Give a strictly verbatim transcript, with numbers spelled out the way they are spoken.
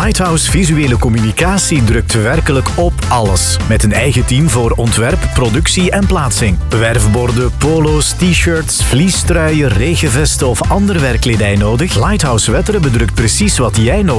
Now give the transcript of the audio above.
Lighthouse Visuele Communicatie drukt werkelijk op alles. Met een eigen team voor ontwerp, productie en plaatsing. Werfborden, polo's, t-shirts, vliestruien, regenvesten of ander werkkledij nodig? Lighthouse Wetteren bedrukt precies wat jij nodig hebt.